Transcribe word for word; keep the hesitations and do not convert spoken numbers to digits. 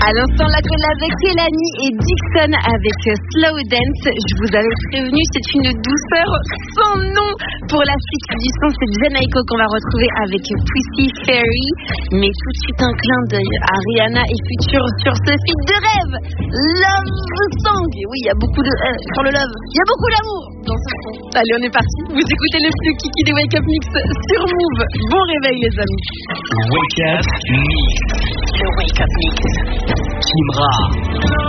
À l'instant, la collab avec Elani et Dixon avec Slow Dance. Je vous avais prévenu, c'est une douceur sans nom. Pour la suite du son, c'est Jen Aiko qu'on va retrouver avec Twissy Fairy. Mais tout de suite, un clin d'œil à Rihanna et Future sur ce feat de rêve, Love Song. Oui, il y a beaucoup de... Euh, sur le love, il y a beaucoup d'amour dans ce son. Allez, on est parti. Vous écoutez le plus kiki des Wake Up Mix sur Move. Bon réveil, les amis. Wake Up Mix. Le Wake Up Mix. Kimra.